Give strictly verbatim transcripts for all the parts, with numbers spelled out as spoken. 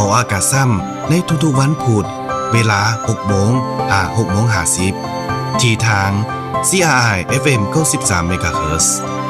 อกอากาศซ้ำในทุกๆวันพุธเวลา หกโมง ถึง หกโมงห้าสิบ ที่ทาง ซี อาร์ ไอ เอฟ เอ็ม เก้าสิบสาม เมกะเฮิรตซ์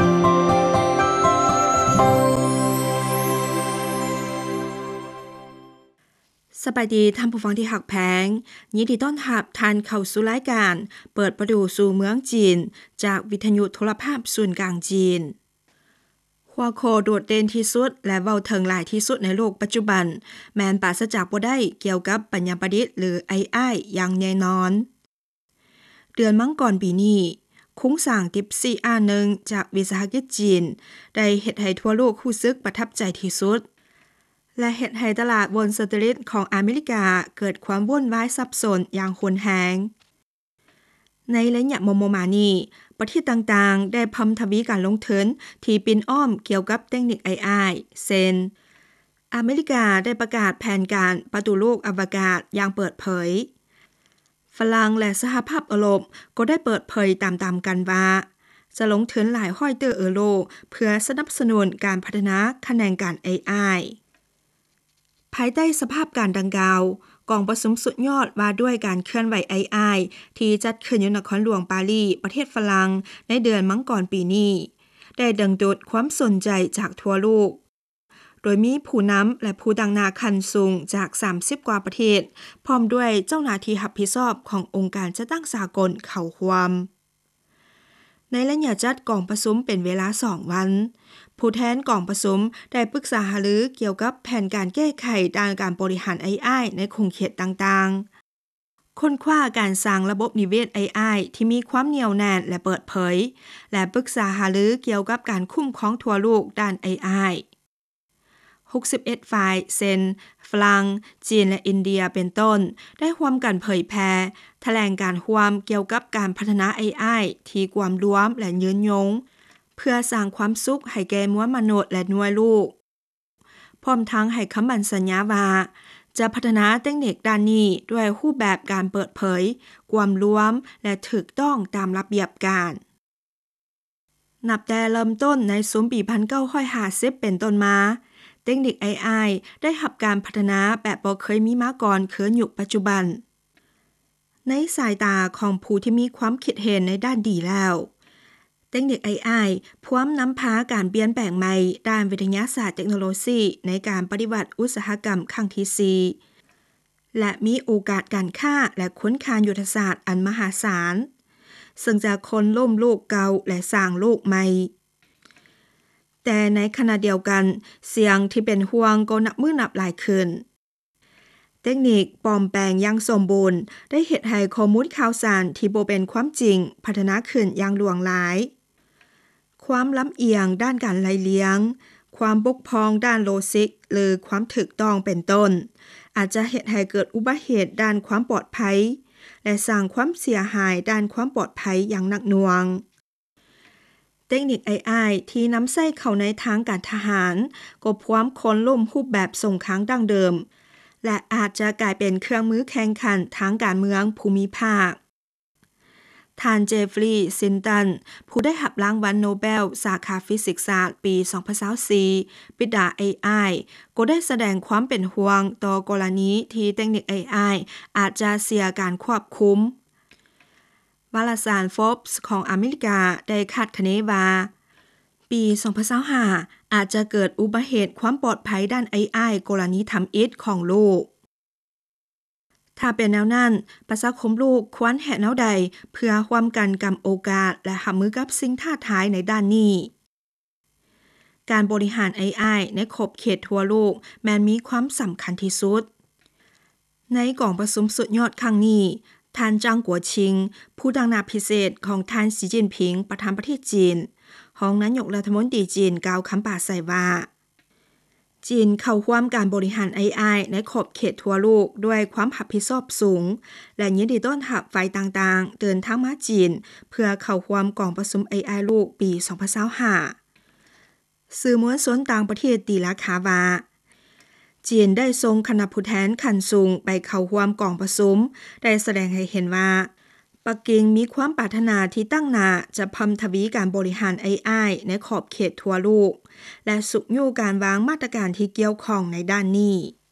สบายดีท่านผู้ฟังที่หักแพงยินดีต้อนรับท่านเข้าสู่รายการเปิดประตูสู่เมืองจีนจากวิทยุโทรภาพศูนย์กลางจีนหัวข้อโดดเด่นที่สุดและเว้าถึงหลายที่สุดในโลกปัจจุบันแม้นปราศจากบ่ได้เกี่ยวกับปัญญาประดิษฐ์หรือ เอ ไอ อย่างแน่นอนเดือนมังกรปีนี้โครงสร้าง DeepSeek อันหนึ่งจากวิสาหกิจจีนได้เฮ็ดให้ทั่วโลกรู้สึกประทับใจที่สุดและเฮ็ดให้ตลาดบนสตรีทของอเมริกาเกิดความวุ่นวายสับสนอย่างรุนแรงในระยะมมมานี้ประเทศต่างๆได้พำทวีการลงทุนที่ปินอ้อมเกี่ยวกับเทคนิค เอ ไอ เช่นอเมริกาได้ประกาศแผนการประตูโลกอวกาศอย่างเปิดเผยฝรั่งและสหภาพยุโรปก็ได้เปิดเผยตามๆกันว่าจะลงทุนหลายร้อยเตอร์ยูโรเพื่อสนับสนุนการพัฒนาแขนงการ เอ ไอ ภายใต้สภาพการดังกล่าวกองประชุมสุดยอดว่าด้วยการเคลื่อนไหว เอ ไอ ที่จัดขึ้นอยู่นครหลวงปารีสประเทศฝรั่งในเดือนมังกรปีนี้ได้ดึงดูดความสนใจจากทั่วโลกโดยมีผู้นำและผู้ดังหน้าขั้นสูงจากสามสิบกว่าประเทศพร้อมด้วยเจ้าหน้าที่รับผิดชอบขององค์การจัดตั้งสากลเข้าร่วมในระยะจัดกองประชุมเป็นเวลาสองวันผู้แทนกองประชุมได้ปรึกษาหารือเกี่ยวกับแผนการแก้ไขด้านการบริหาร เอ ไอ ในขอบเขตต่างๆค้นคว้าการสร้างระบบนิเวศ เอ ไอ ที่มีความเหนียวแน่นและเปิดเผยและปรึกษาหารือเกี่ยวกับการคุ้มครองทั่วโลกด้าน เอ ไอ หกสิบเอ็ด ฝ่ายเช่นฝรั่งจีนและอินเดียเป็นต้นได้ร่วมกันเผยแพร่แถลงการร่วมเกี่ยวกับการพัฒนา เอ ไอ ที่กว้างรวมและยืนยงเพื่อสร้างความสุขให้แก่มวลมนุษย์และหน่วยลูกพร้อมทั้งให้คำมั่นสัญญาว่าจะพัฒนาเทคนิคด้านนี้ด้วยรูปแบบการเปิดเผยกว้างรวมและถูกต้องตามระเบียบการนับแต่เริ่มต้นในสมปีหนึ่งพันเก้าร้อยห้าสิบเป็นต้นมาเทคนิค เอ ไอ ได้รับการพัฒนาแบบบ่เคยมีมาก่อนคือยุคปัจจุบันในสายตาของผู้ที่มีความคิดเห็นในด้านดีแล้วเทคนิค เอ ไอ พร้อมนำพาการเปลี่ยนแปลงใหม่ด้านวิทยาศาสตร์เทคโนโลยีในการปฏิวัติอุตสาหกรรมครั้งที่สี่และมีโอกาสการค้าและค้นคานยุทธศาสตร์อันมหาศาลซึ่งจะคนล่มโลกเก่าและสร้างโลกใหม่แต่ในขณะเดียวกันเสียงที่เป็นห่วงก็นับมือนับหลายขึ้นเทคนิคปลอมแปลงอย่างสมบูรณ์ได้เฮ็ดให้ข้อมูลข่าวสารที่บ่เป็นความจริงพัฒนาขึ้นอย่างหลวงหลายความล้ำเอียงด้านการไล่เลี้ยงความบกพร่องด้านโลจิกหรือความถูกต้องเป็นต้นอาจจะเฮ็ดให้เกิดอุบัติเหตุด้านความปลอดภัยและสร้างความเสียหายด้านความปลอดภัยอย่างหนักหน่วงเทคนิค เอ ไอ ที่นำใช้เข้าในทางการทหารก็พร้อมคนล่มรูปแบบสงครามดั้งเดิมและอาจจะกลายเป็นเครื่องมือแข่งขันทางการเมืองภูมิภาคท่านเจฟฟรีย์ซินตันผู้ได้รับรางวัลโนเบลสาขาฟิสิกส์ศาสตร์ปีสองพันยี่สิบสี่ปิดา เอ ไอ ก็ได้แสดงความเป็นห่วงต่อกรณีที่เทคนิค เอ ไอ อาจจะเสียการควบคุมวารสาร Forbes ของอเมริกาได้คาดคะเนว่าปีสองพันยี่สิบห้าอาจจะเกิดอุบัติเหตุความปลอดภัยด้าน เอ ไอ กรณีทำอิฐของโลกถ้าเป็นแนวนั้นประชาคมโลกควรแหะแนวใดเพื่อร่วมกันกับโอกาสและรับมือกับสิ่งท้าทายในด้านนี้การบริหาร เอ ไอ ในขอบเขตทั่วโลกแม้นมีความสำคัญที่สุดในกองประชุมสุดยอดครั้งนี้ท่านจางกัวชิงผู้ดังหน้าพิเศษของท่านสีจิ้นผิงประธานประเทศจีนรองนายกรัฐมนตรีจีนกล่าวคำปราศรัยว่าจีนเข้าร่วมการบริหาร เอ ไอ ในขอบเขตทั่วโลกด้วยความรับผิดชอบสูงและยินดีต้อนรับฝ่ายต่างๆเดินทางมาจีนเพื่อเข้าร่วมกองประชุม เอ ไอ โลกปีสองพันยี่สิบห้าสื่อมวลชนต่างประเทศตีราคาว่าจีนได้ส่งคณะผู้แทนขั้นสูงไปเข้าร่วมกองประชุมได้แสดงให้เห็นว่าปักกิ่งมีความปรารถนาที่ตั้งหน้าจะพัฒนาทวีการบริหาร เอ ไอ ในขอบเขตทั่วโลกและสุขอยู่การวางมาตรการที่เกี่ยวข้องในด้านนี้